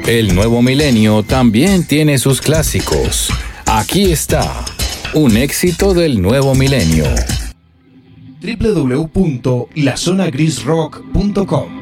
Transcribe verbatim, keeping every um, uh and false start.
El nuevo milenio también tiene sus clásicos. Aquí está, un éxito del nuevo milenio. doble u doble u doble u punto la zona gris rock punto com